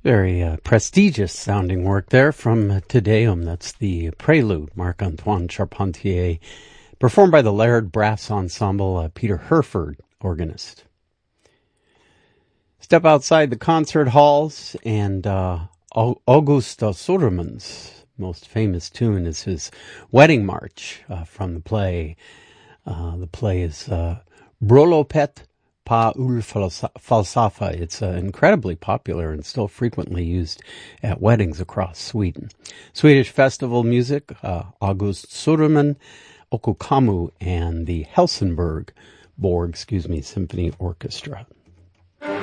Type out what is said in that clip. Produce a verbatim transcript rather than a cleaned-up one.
Very uh, prestigious sounding work there from Te Deum. That's the Prelude, Marc-Antoine Charpentier, performed by the Laird Brass Ensemble, uh, Peter Herford, organist. Step outside the concert halls, and uh, August Sudermann's most famous tune is his Wedding March uh, from the play. Uh, the play is uh, Bröllopet på Ulf-Falstaff. It's uh, incredibly popular and still frequently used at weddings across Sweden. Swedish festival music, uh, August Sudermann, Okkokammu, and the Helsingborg Borg, excuse me, Symphony Orchestra.